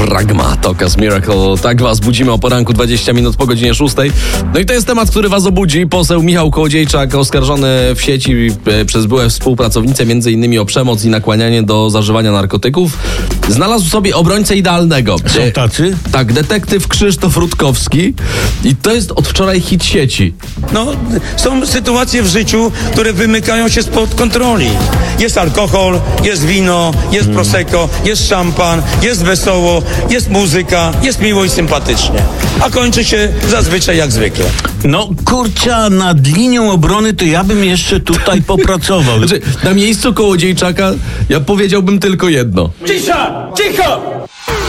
Pragmatokas Miracle. Tak was budzimy o poranku 20 minut po godzinie 6. No i to jest temat, który was obudzi. Poseł Michał Kołodziejczak, oskarżony w sieci przez byłe współpracownice m.in. o przemoc i nakłanianie do zażywania narkotyków, znalazł sobie obrońcę idealnego. Są tacy? Tak, detektyw Krzysztof Rutkowski. I to jest od wczoraj hit sieci. No, są sytuacje w życiu, które wymykają się spod kontroli. Jest alkohol, jest wino, jest prosecco, jest szampan, jest wesoło, jest muzyka, jest miło i sympatycznie. A kończy się zazwyczaj jak zwykle. No kurczę, nad linią obrony to ja bym jeszcze tutaj popracował. Znaczy, na miejscu Kołodziejczaka ja powiedziałbym tylko jedno. Cisza! Cicho!